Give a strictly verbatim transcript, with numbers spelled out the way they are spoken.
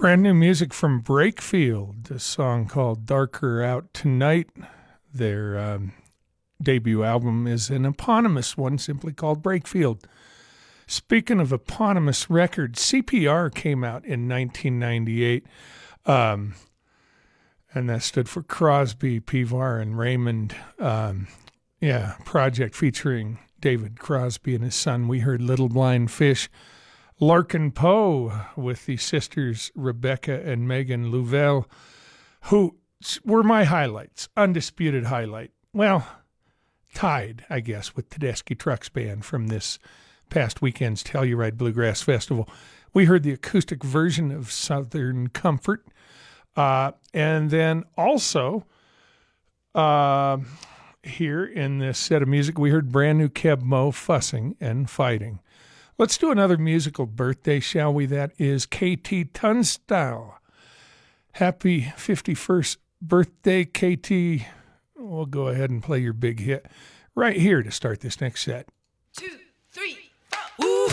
Brand new music from Breakfield, a song called Darker Out Tonight. Their um, debut album is an eponymous one simply called Breakfield. Speaking of eponymous records, C P R came out in nineteen ninety-eight, um, and that stood for Crosby, Pivar, and Raymond. Um, yeah, project featuring David Crosby and his son. We heard Little Blind Fish. Larkin Poe with the sisters Rebecca and Megan Louvel, who were my highlights, undisputed highlight. Well, tied, I guess, with Tedeschi Trucks Band from this past weekend's Telluride Bluegrass Festival. We heard the acoustic version of Southern Comfort, uh, and then also uh, here in this set of music, we heard brand new Keb Mo, Fussing and Fighting. Let's do another musical birthday, shall we? That is K T Tunstall. Happy fifty-first birthday, K T. We'll go ahead and play your big hit right here to start this next set. Two.